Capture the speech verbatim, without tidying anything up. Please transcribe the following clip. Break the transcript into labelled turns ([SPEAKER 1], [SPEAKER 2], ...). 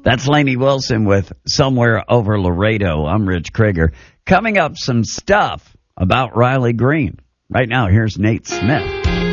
[SPEAKER 1] That's Lainey Wilson with Somewhere Over Laredo. I'm Rich Krieger. Coming up, some stuff about Riley Green. Right now, here's Nate Smith.